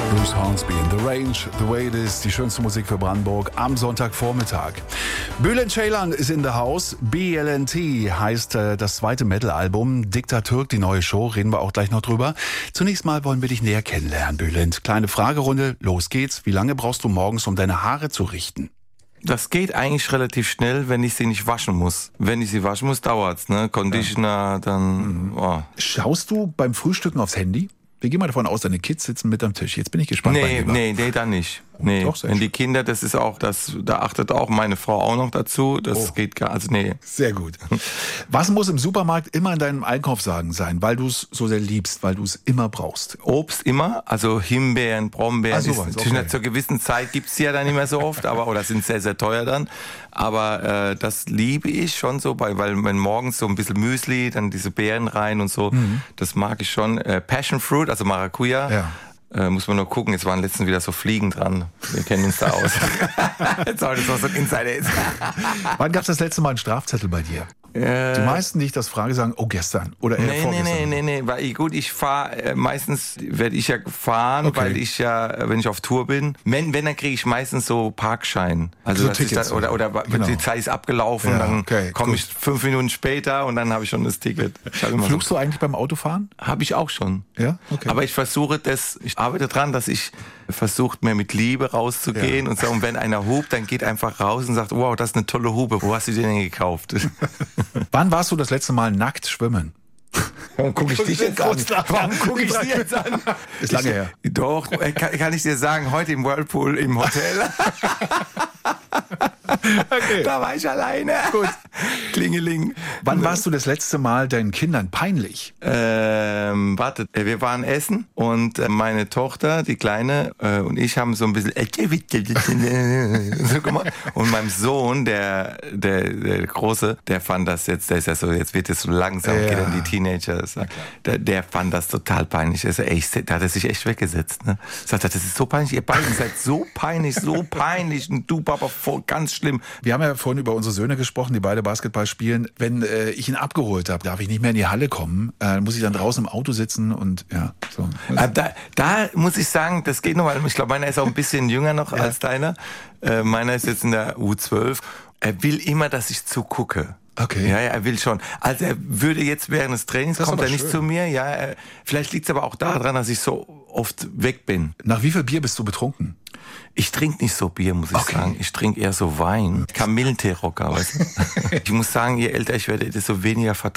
Bruce Hornsby in The Range, The Way It Is, die schönste Musik für Brandenburg am Sonntagvormittag. Bülent Ceylan ist in the house. BLNT heißt das zweite Metal-Album. Diktatürk, die neue Show, reden wir auch gleich noch drüber. Zunächst mal wollen wir dich näher kennenlernen, Bülent. Kleine Fragerunde, los geht's. Wie lange brauchst du morgens, um deine Haare zu richten? Das geht eigentlich relativ schnell, wenn ich sie nicht waschen muss. Wenn ich sie waschen muss, dauert's, ne? Conditioner, dann... Oh. Schaust du beim Frühstücken aufs Handy? Wir gehen mal davon aus, deine Kids sitzen mit am Tisch. Jetzt bin ich gespannt. Nee, dann nicht. Nee, Doch, wenn die Kinder, das ist auch, da achtet auch meine Frau auch noch dazu. Das geht gar, also nee. Sehr gut. Was muss im Supermarkt immer in deinem Einkaufswagen sein, weil du es so sehr liebst, weil du es immer brauchst? Obst immer, also Himbeeren, Brombeeren. Zur gewissen Zeit gibt's die ja dann nicht mehr so oft, oder sind sehr, sehr teuer dann. Aber das liebe ich schon so, weil wenn morgens so ein bisschen Müsli, dann diese Beeren rein und so, das mag ich schon. Passion Fruit, also Maracuja. Ja. Muss man nur gucken, jetzt waren letztens wieder so Fliegen dran. Wir kennen uns da aus. Jetzt auch, das war so ein Insider jetzt. Wann gab es das letzte Mal einen Strafzettel bei dir? Die meisten, die ich das frage, sagen, oh, gestern oder eher vorgestern. Nee, weil ich fahre, meistens werde ich ja gefahren, weil ich ja, wenn ich auf Tour bin, wenn dann kriege ich meistens so Parkschein. Also so Tickets, oder genau. Die Zeit ist abgelaufen, dann komme ich 5 Minuten später und dann habe ich schon das Ticket. Flugst du eigentlich beim Autofahren? Habe ich auch schon. Ja? Okay. Aber ich arbeite dran, dass ich versuche, mehr mit Liebe rauszugehen und so. Und wenn einer hupt, dann geht einfach raus und sagt, wow, das ist eine tolle Hupe. Wo hast du die denn gekauft? Wann warst du das letzte Mal nackt schwimmen? Warum gucke ich dich jetzt an? Ist lange her. Doch, kann ich dir sagen, heute im Whirlpool im Hotel. Okay. Da war ich alleine. Gut. Klingeling. Wann warst du das letzte Mal deinen Kindern peinlich? Wir waren essen und meine Tochter, die Kleine, und ich haben so ein bisschen so gemacht. Und mein Sohn, der Große, der fand das jetzt, der ist ja so, jetzt wird es so langsam, geht dann die Teenager. Der fand das total peinlich. Also, da hat er sich echt weggesetzt. Ne? Sagt er, das ist so peinlich, ihr beiden seid so peinlich und du, Papa, ganz schlimm. Wir haben ja vorhin über unsere Söhne gesprochen, die beide Basketball spielen. Wenn ich ihn abgeholt habe, darf ich nicht mehr in die Halle kommen. Muss ich dann draußen im Auto sitzen und ja. So. Da muss ich sagen, das geht noch, weil ich glaube, meiner ist auch ein bisschen jünger noch als deiner. Meiner ist jetzt in der U12. Er will immer, dass ich zugucke. Okay. Ja, er will schon. Also er würde jetzt während des Trainings, kommt er nicht zu mir. Ja, vielleicht liegt es aber auch daran, dass ich so oft weg bin. Nach wie viel Bier bist du betrunken? Ich trinke nicht so Bier, muss ich sagen. Ich trinke eher so Wein. Kamillentee-Rocker, weißt du? Ich muss sagen, je älter ich werde, desto weniger vertrage